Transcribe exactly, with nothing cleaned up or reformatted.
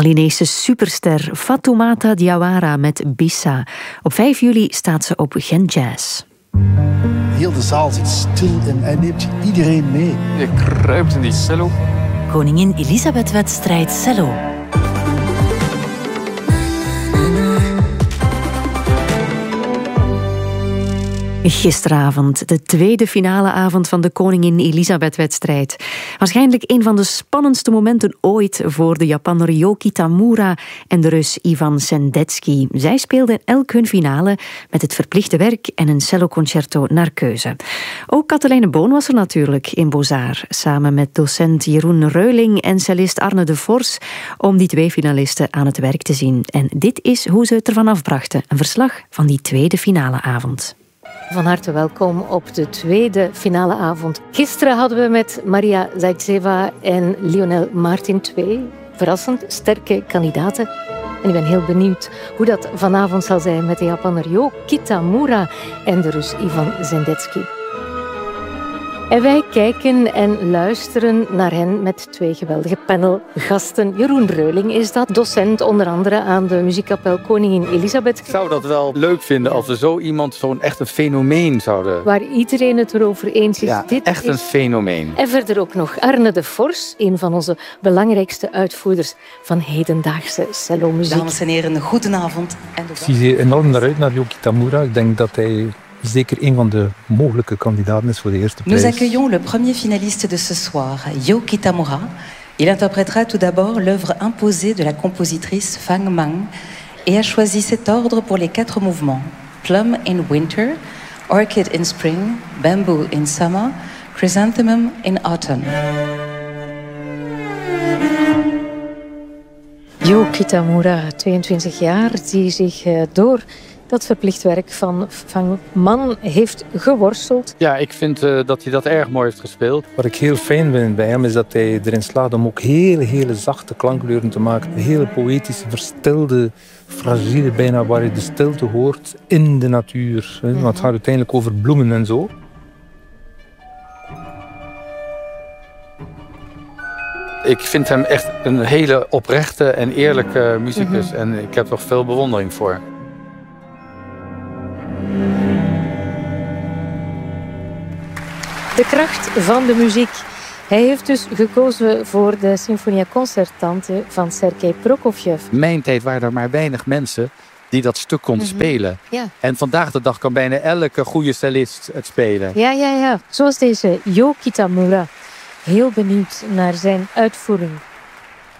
Malinese superster Fatoumata Diawara met Bissa. Op vijf juli staat ze op Gent Jazz. Heel de zaal zit stil en hij neemt iedereen mee. Je kruipt in die cello. Koningin Elisabeth-wedstrijd cello. Gisteravond, de tweede finale avond van de Koningin Elisabeth-wedstrijd. Waarschijnlijk een van de spannendste momenten ooit voor de Japanner Yo Kitamura en de Rus Ivan Sendetsky. Zij speelden elk hun finale met het verplichte werk en een celloconcerto naar keuze. Ook Katelijne Boon was er natuurlijk in Beaux-Arts, samen met docent Jeroen Reuling en cellist Arne de Vors, om die twee finalisten aan het werk te zien. En dit is hoe ze het ervan afbrachten. Een verslag van die tweede finale avond. Van harte welkom op de tweede finale avond. Gisteren hadden we met Maria Zaitseva en Lionel Martin twee verrassend sterke kandidaten. En ik ben heel benieuwd hoe dat vanavond zal zijn met de Japanner Yo Kitamura en de Rus Ivan Sendetsky. En wij kijken en luisteren naar hen met twee geweldige panelgasten. Jeroen Reuling is dat, docent onder andere aan de muziekkapel Koningin Elisabeth. Ik zou dat wel leuk vinden als we zo iemand, zo'n echt een fenomeen zouden... Waar iedereen het erover eens is. Ja, dit echt een is... fenomeen. En verder ook nog Arne de Vors, een van onze belangrijkste uitvoerders van hedendaagse cellomuziek. Dames en heren, goedenavond. Ik zie enorm naar uit naar Yo Kitamura. Ik denk dat hij zeker een van de mogelijke kandidaten is voor de eerste prijs. Nous accueillons le premier finaliste de ce soir, Yo Kitamura. Il interprétera tout d'abord l'œuvre imposée de la compositrice Fang Mang et a choisi cet ordre pour les quatre mouvements. Plum in winter, orchid in spring, bamboo in summer, chrysanthemum in autumn. Yo Kitamura, tweeëntwintig jaar, die zich door dat verplicht werk van Fang Mang heeft geworsteld. Ja, ik vind uh, dat hij dat erg mooi heeft gespeeld. Wat ik heel fijn vind bij hem is dat hij erin slaat om ook hele, hele zachte klankkleuren te maken. Hele poëtische, verstilde, fragiele bijna, waar je de stilte hoort in de natuur. Hè? Want het gaat uiteindelijk over bloemen en zo. Ik vind hem echt een hele oprechte en eerlijke muzikus. Mm-hmm. En ik heb er veel bewondering voor. De kracht van de muziek. Hij heeft dus gekozen voor de Sinfonia Concertante van Sergei Prokofjev. In mijn tijd waren er maar weinig mensen die dat stuk konden mm-hmm. spelen. Ja. En vandaag de dag kan bijna elke goede cellist het spelen. Ja, ja, ja. Zoals deze Yo Kitamura. Heel benieuwd naar zijn uitvoering.